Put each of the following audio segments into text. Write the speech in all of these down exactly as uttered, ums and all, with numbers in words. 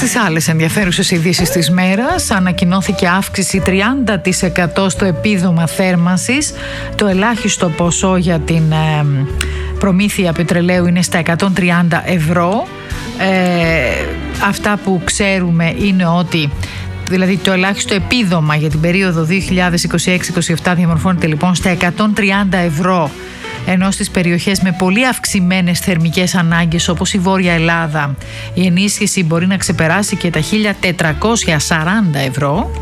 Στις άλλες ενδιαφέρουσες ειδήσεις της μέρας, ανακοινώθηκε αύξηση τριάντα τοις εκατό στο επίδομα θέρμανσης. Το ελάχιστο ποσό για την ε, προμήθεια πετρελαίου είναι στα εκατόν τριάντα ευρώ. Ε, αυτά που ξέρουμε είναι ότι δηλαδή το ελάχιστο επίδομα για την περίοδο δύο χιλιάδες είκοσι έξι είκοσι επτά διαμορφώνεται λοιπόν στα εκατόν τριάντα ευρώ, ενώ στις περιοχές με πολύ αυξημένες θερμικές ανάγκες όπως η Βόρεια Ελλάδα η ενίσχυση μπορεί να ξεπεράσει και τα χίλια τετρακόσια σαράντα ευρώ.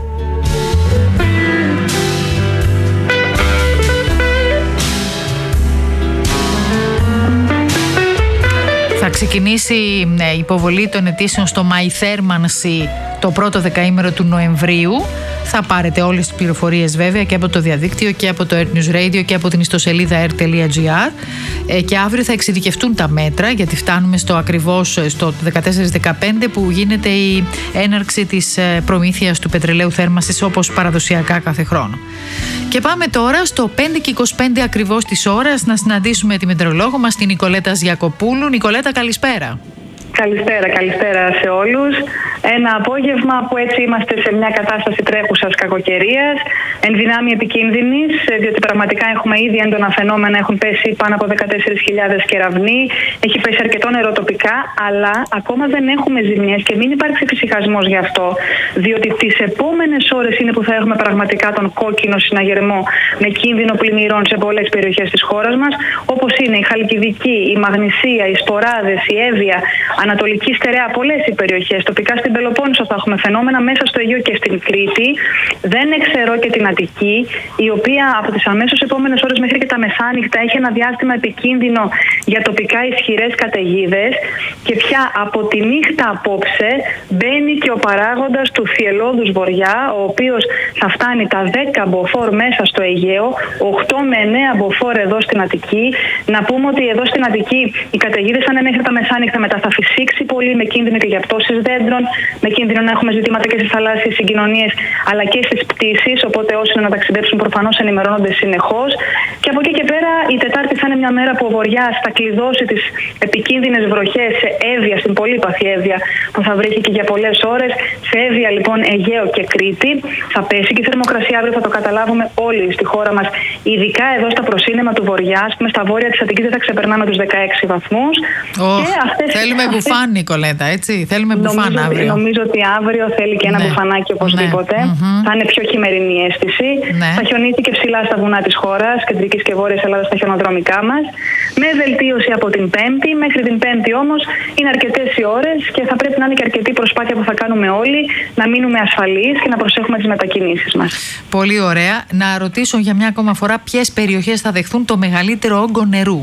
Θα ξεκινήσει η υποβολή των αιτήσεων στο MyThermancy το πρώτο δεκαήμερο του Νοεμβρίου. Θα πάρετε όλες τις πληροφορίες βέβαια και από το διαδίκτυο και από το Earth News Radio και από την ιστοσελίδα earth τελεία gr, ε, και αύριο θα εξειδικευτούν τα μέτρα, γιατί φτάνουμε στο ακριβώς στο δεκατέσσερα δεκαπέντε που γίνεται η έναρξη της προμήθειας του πετρελαίου θέρμανσης όπως παραδοσιακά κάθε χρόνο. Και πάμε τώρα στο πέντε και είκοσι πέντε ακριβώς της ώρας να συναντήσουμε τη μετεωρολόγο μας, την Νικολέτα Ζιακοπούλου. Νικολέτα, καλησπέρα. Καλησπέρα, καλησπέρα σε όλους. Ένα απόγευμα που έτσι είμαστε σε μια κατάσταση τρέχουσας κακοκαιρίας, εν δυνάμει επικίνδυνης, διότι πραγματικά έχουμε ήδη έντονα φαινόμενα, έχουν πέσει πάνω από δεκατέσσερις χιλιάδες κεραυνοί, έχει πέσει αρκετό νερό τοπικά, αλλά ακόμα δεν έχουμε ζημιές και μην υπάρξει φυσικασμός γι' αυτό, διότι τις επόμενες ώρες είναι που θα έχουμε πραγματικά τον κόκκινο συναγερμό με κίνδυνο πλημμυρών σε πολλές περιοχές της χώρας μας, όπως είναι η Χαλκιδική, η Μαγνησία, οι Σποράδες, η Εύβοια, Ανατολική Στερεά, πολλές οι περιοχές. Τοπικά στην Πελοπόννησο θα έχουμε φαινόμενα, μέσα στο Αιγαίο και στην Κρήτη. Δεν εξαιρώ και την Αττική, η οποία από τις αμέσως επόμενες ώρες μέχρι και τα μεσάνυχτα έχει ένα διάστημα επικίνδυνο για τοπικά ισχυρές καταιγίδες. Και πια από τη νύχτα απόψε μπαίνει και ο παράγοντας του θυελλώδους βορειά, ο οποίος θα φτάνει τα δέκα μποφόρ μέσα στο Αιγαίο, οκτώ με εννέα μποφόρ εδώ στην Αττική. Να πούμε ότι εδώ στην Αττική οι καταιγίδες θα είναι μέχρι τα μεσάνυχτα, μετά θα φυσήξει πολύ με κίνδυνο και για πτώσεις δέντρων, με κίνδυνο να έχουμε ζητήματα και στις θαλάσσιες συγκοινωνίες αλλά και στις πτήσεις. Οπότε όσοι να ταξιδέψουν προφανώς ενημερώνονται συνεχώς. Και από εκεί και πέρα η Τετάρτη θα είναι μια μέρα που ο Βοριάς θα κλειδώσει τις επικίνδυνες βροχές σε Εύβοια, στην πολύπαθη Εύβοια που θα βρέχει και για πολλές ώρες. Σε Εύβοια λοιπόν, Αιγαίο και Κρήτη. Θα πέσει και η θερμοκρασία αύριο, θα το καταλάβουμε όλοι στη χώρα μας, ειδικά εδώ στα προσύννεμα του Βοριά. Πούμε, στα βόρεια της Αττικής δεν θα ξεπερνάμε τους δεκαέξι βαθμούς. Oh, και αυτές, θέλουμε αυτές... μπουφάν, Νικολέτα, έτσι. Θέλουμε μπουφάν νομίζω, αύριο. Νομίζω ότι αύριο θέλει και ένα ναι. μπουφανάκι οπωσδήποτε. Ναι. Mm-hmm. Θα είναι πιο χειμερινή αίσθηση. Ναι. Θα χιονίσει και ψηλά στα βουνά της χώρας, κεντρικής και βόρειας Ελλάδας, στα χιονοδρομικά μας. Με βελτίωση από την Πέμπτη. Μέχρι την Πέμπτη όμως είναι αρκετές οι ώρες και θα πρέπει να είναι και αρκετή προσπάθεια που θα κάνουμε όλοι να μείνουμε ασφαλείς και να προσέχουμε τις μετακινήσεις μας. Πολύ ωραία. Να ρωτήσω για μια ακόμα φορά ποιες περιοχές θα δεχθούν το μεγαλύτερο όγκο νερού.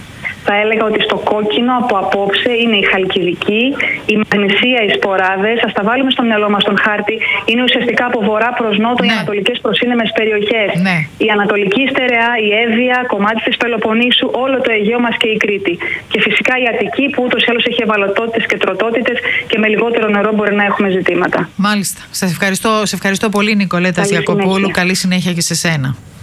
Θα έλεγα ότι στο κόκκινο από απόψε είναι η Χαλκιδική, η Μαγνησία, οι Σποράδες. Ας τα βάλουμε στο μυαλό μας τον χάρτη. Είναι ουσιαστικά από βορρά προς νότο, ναι. οι ανατολικές προσύνεμες περιοχές. Ναι. Η Ανατολική Στερεά, η Εύβοια, κομμάτι της Πελοποννήσου, όλο το Αιγαίο μας και η Κρήτη. Και φυσικά η Αττική που ούτως ή άλλως έχει ευαλωτότητες και τροτότητες και με λιγότερο νερό μπορεί να έχουμε ζητήματα. Μάλιστα. Σας ευχαριστώ, σε ευχαριστώ πολύ, Νικολέτα Ζιακοπούλου. Καλή συνέχεια και σε σένα.